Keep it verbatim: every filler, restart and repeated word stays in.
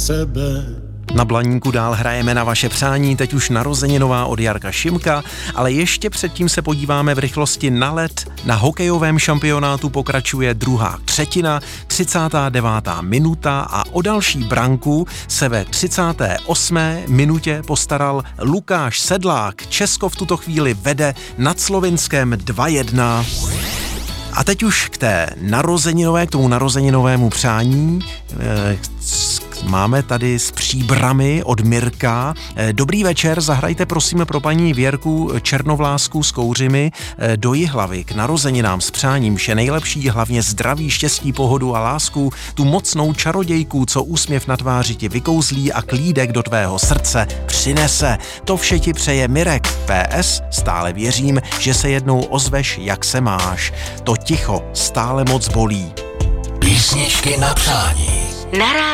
sebe. Na Blaníku dál hrajeme na vaše přání, teď už narozeninová od Jarka Šimka, ale ještě předtím se podíváme v rychlosti na led. Na hokejovém šampionátu pokračuje druhá třetina, třicátá devátá minuta a o další branku se ve třicáté osmé minutě postaral Lukáš Sedlák. Česko v tuto chvíli vede nad Slovinskem dva jedna. A teď už k té narozeninové, k tomu narozeninovému přání. E, Máme tady s příbrami od Mirka. Dobrý večer, zahrajte prosím pro paní Věrku Černovlásku s kouřimi do Jihlavy k narozeninám s přáním vše nejlepší, hlavně zdraví, štěstí, pohodu a lásku, tu mocnou čarodějku, co úsměv na tváři ti vykouzlí a klídek do tvého srdce přinese. To vše ti přeje Mirek. P S. Stále věřím, že se jednou ozveš, jak se máš. To ticho stále moc bolí. Písničky na přání. Na